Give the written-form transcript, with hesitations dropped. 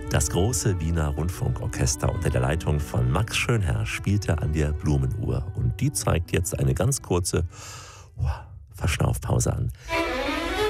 Das große Wiener Rundfunkorchester unter der Leitung von Max Schönherr spielte an der Blumenuhr. Und die zeigt jetzt eine ganz kurze Verschnaufpause an.